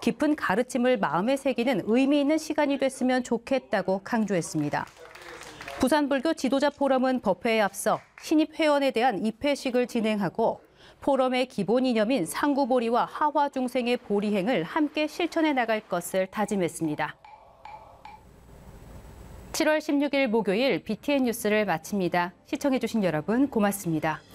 깊은 가르침을 마음에 새기는 의미 있는 시간이 됐으면 좋겠다고 강조했습니다. 부산불교 지도자 포럼은 법회에 앞서 신입 회원에 대한 입회식을 진행하고 포럼의 기본 이념인 상구보리와 하화중생의 보리행을 함께 실천해 나갈 것을 다짐했습니다. 7월 16일 목요일 BTN 뉴스를 마칩니다. 시청해주신 여러분 고맙습니다.